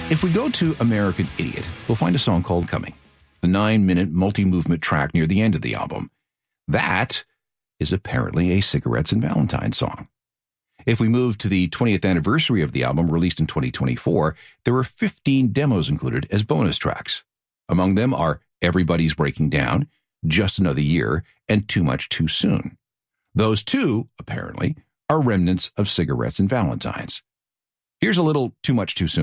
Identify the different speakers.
Speaker 1: If we go to American Idiot, we'll find a song called Coming, the 9-minute multi-movement track near the end of the album. That is apparently a Cigarettes and Valentine song. If we move to the 20th anniversary of the album released in 2024, there were 15 demos included as bonus tracks. Among them are Everybody's Breaking Down, Just Another Year, and Too Much Too Soon. Those two, apparently, are remnants of Cigarettes and Valentines. Here's a little Too Much Too Soon.